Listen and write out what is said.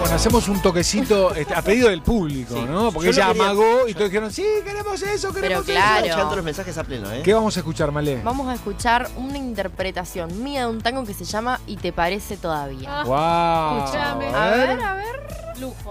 Bueno, hacemos un toquecito a pedido del público, Sí. ¿no? Porque Yo ella lo quería- amagó y todos dijeron, sí, queremos eso, queremos Pero claro. Están llegando los mensajes a pleno, ¿eh? eso. ¿Qué vamos a escuchar, Malé? Vamos a escuchar una interpretación mía de un tango que se llama Y te parece todavía. Wow. Escuchame. A ver, a ver. Lujo.